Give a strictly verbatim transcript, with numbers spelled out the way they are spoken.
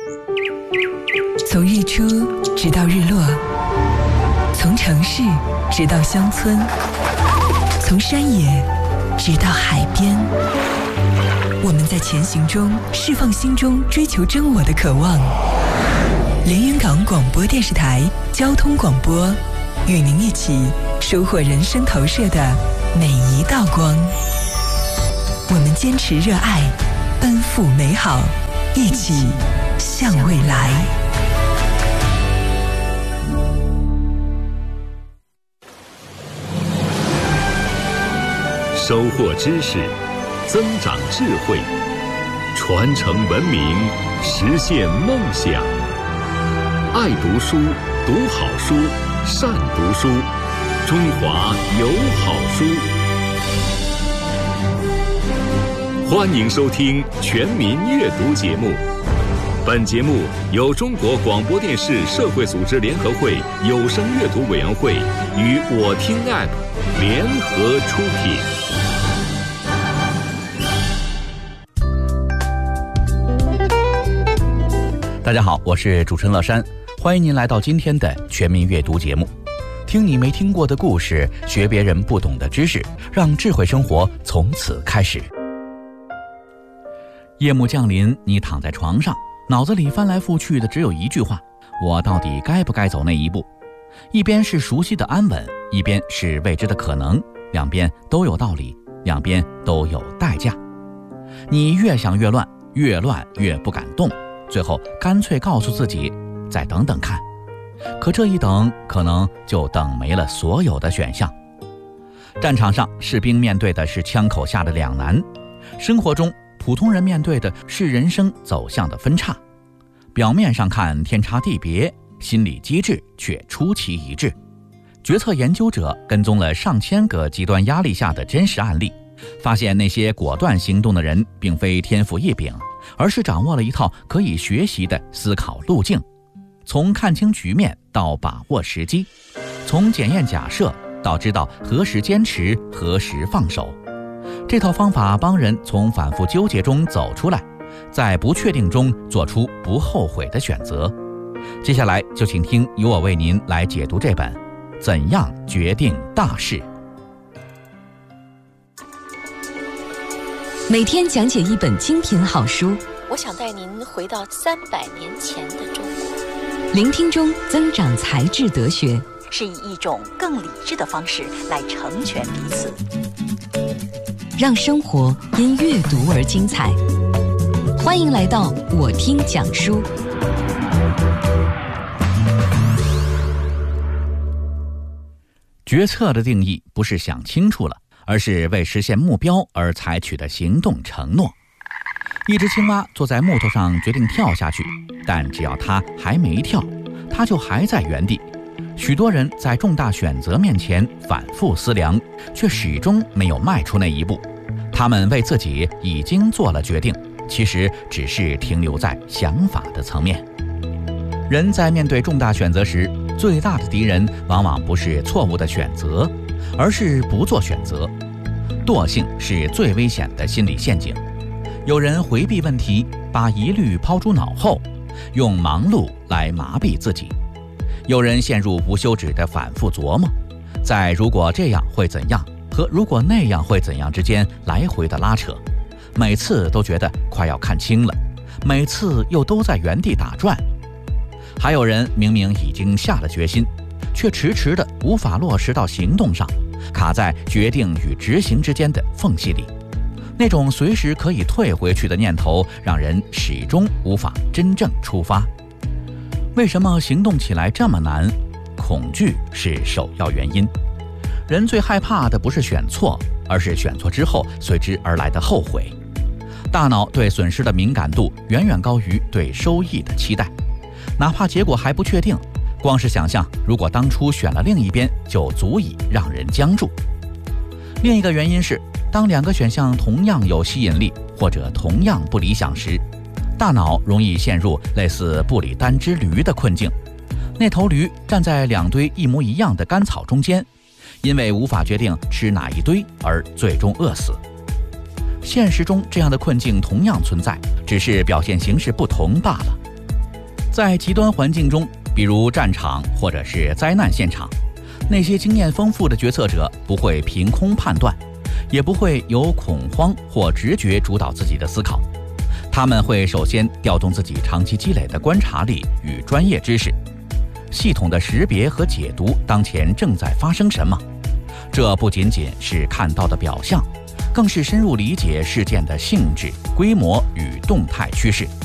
从日出直到日落，从城市直到乡村，从山野直到海边，我们在前行中释放心中追求真我的渴望。连云港广播电视台交通广播，与您一起收获人生投射的每一道光。我们坚持热爱，奔赴美好，一起向未来。 收获知识，增长智慧，传承文明，实现梦想。爱读书，读好书，善读书，中华有好书。欢迎收听全民阅读节目。本节目由中国广播电视社会组织联合会有声阅读委员会与我听 App 联合出品。 大家好，我是主持人乐山，欢迎您来到今天的全民阅读节目。听你没听过的故事，学别人不懂的知识，让智慧生活从此开始。夜幕降临，你躺在床上，脑子里翻来覆去的只有一句话：我到底该不该走那一步？一边是熟悉的安稳，一边是未知的可能，两边都有道理，两边都有代价。你越想越乱，越乱越不敢动，最后干脆告诉自己再等等看。可这一等，可能就等没了所有的选项。战场上，士兵面对的是枪口下的两难；生活中，普通人面对的是人生走向的分岔。表面上看天差地别，心理机制却出奇一致。决策研究者跟踪了上千个极端压力下的真实案例，发现那些果断行动的人并非天赋异禀，而是掌握了一套可以学习的思考路径。从看清局面到把握时机，从检验假设到知道何时坚持何时放手，这套方法帮人从反复纠结中走出来，在不确定中做出不后悔的选择。接下来就请听由我为您来解读这本《怎样决定大事》。 每天讲解一本精品好书， 我想带您回到三百年前的中国， 聆听中增长才智德学， 是以一种更理智的方式来成全彼此， 让生活因阅读而精彩。欢迎来到我听讲书。 决策的定义不是想清楚了，而是为实现目标而采取的行动承诺。一只青蛙坐在木头上决定跳下去，但只要它还没跳，它就还在原地。许多人在重大选择面前反复思量，却始终没有迈出那一步。他们为自己已经做了决定，其实只是停留在想法的层面。人在面对重大选择时，最大的敌人往往不是错误的选择，而是不做选择。惰性是最危险的心理陷阱。有人回避问题，把疑虑抛诸脑后，用忙碌来麻痹自己；有人陷入无休止的反复琢磨，在如果这样会怎样和如果那样会怎样之间来回的拉扯，每次都觉得快要看清了，每次又都在原地打转。还有人明明已经下了决心，却迟迟的无法落实到行动上，卡在决定与执行之间的缝隙里。那种随时可以退回去的念头，让人始终无法真正出发。为什么行动起来这么难？恐惧是首要原因。人最害怕的不是选错，而是选错之后随之而来的后悔。大脑对损失的敏感度远远高于对收益的期待，哪怕结果还不确定，光是想象如果当初选了另一边，就足以让人僵住。另一个原因是，当两个选项同样有吸引力或者同样不理想时，大脑容易陷入类似布里丹之驴的困境。那头驴站在两堆一模一样的干草中间，因为无法决定吃哪一堆而最终饿死。现实中这样的困境同样存在，只是表现形式不同罢了。 在极端环境中，比如战场或者是灾难现场，那些经验丰富的决策者不会凭空判断，也不会由恐慌或直觉主导自己的思考。他们会首先调动自己长期积累的观察力与专业知识，系统的识别和解读当前正在发生什么。这不仅仅是看到的表象，更是深入理解事件的性质、规模与动态趋势。